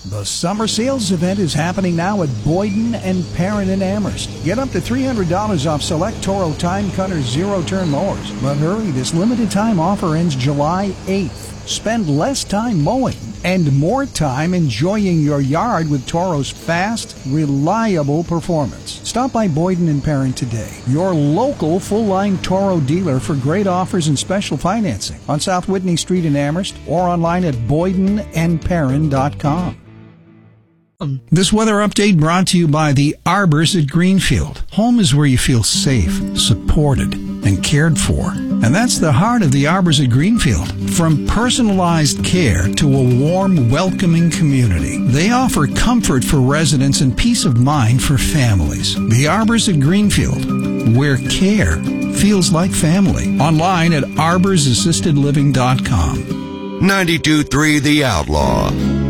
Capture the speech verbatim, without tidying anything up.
The summer sales event is happening now at Boyden and Perrin in Amherst. Get up to three hundred dollars off select Toro Time Cutter zero-turn mowers. But hurry, this limited time offer ends July eighth. Spend less time mowing and more time enjoying your yard with Toro's fast, reliable performance. Stop by Boyden and Perrin today, your local full-line Toro dealer, for great offers and special financing on South Whitney Street in Amherst or online at boyden and perrin dot com. This weather update brought to you by the Arbors at Greenfield. Home is where you feel safe, supported, and cared for. And that's the heart of the Arbors at Greenfield. From personalized care to a warm, welcoming community, they offer comfort for residents and peace of mind for families. The Arbors at Greenfield, where care feels like family. Online at arbors assisted living dot com. ninety-two point three The Outlaw.